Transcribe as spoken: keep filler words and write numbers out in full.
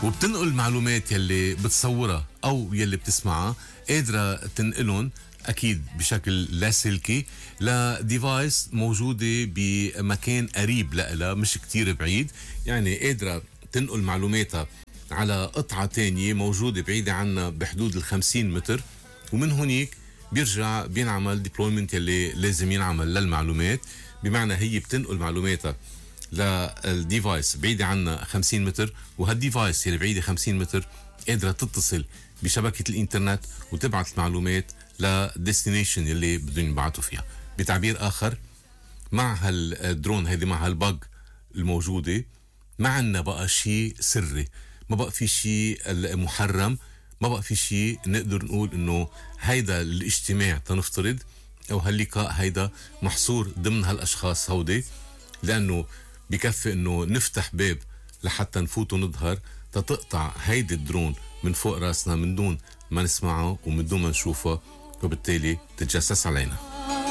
وبتنقل المعلومات يلي بتصورها أو يلي بتسمعها، قادرة تنقلهم أكيد بشكل لاسلكي لديفايس موجودة بمكان قريب لها مش كتير بعيد. يعني قادرة تنقل معلوماتها على قطعة تانية موجودة بعيدة عنا بحدود الخمسين متر، ومن هونيك بيرجع بينعمل ديبلويمنت يلي لازم ينعمل للمعلومات. بمعنى هي بتنقل معلوماتها للديفايس بعيدة عنا خمسين متر، وهالديفايس يلي بعيدة خمسين متر قادرة تتصل بشبكة الانترنت وتبعت المعلومات لديستنيشن يلي بدهم يبعتوا فيها. بتعبير آخر، مع هالدرون هيدي مع هالباج الموجودة ما عنا بقى شيء سري، ما بقى في شيء محرم، ما بقى في شيء نقدر نقول انه هيدا الاجتماع تنفترض او هاللقاء هيدا محصور ضمن هالاشخاص هودي، لانه بكفي انه نفتح باب لحتى نفوت ونظهر تتقطع هيدي الدرون من فوق راسنا من دون ما نسمعه ومن دون ما نشوفه، وبالتالي تتجسس علينا.